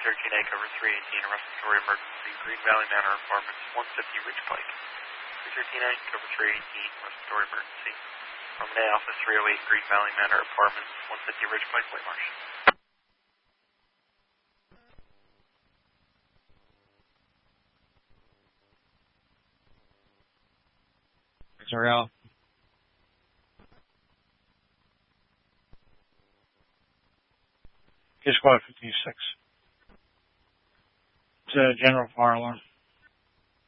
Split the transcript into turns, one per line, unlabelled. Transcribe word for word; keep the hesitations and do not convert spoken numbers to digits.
thirteen A, cover three eighteen, a respiratory emergency, Green Valley Manor Apartments, one fifty Ridge Pike. three thirteen A, cover three eighteen, respiratory emergency. Roman A, Alpha three oh eight, Green Valley Manor Apartments, one fifty Ridge Pike, Whitemarsh.
Zero. Squad fifty-six. It's a general fire alarm.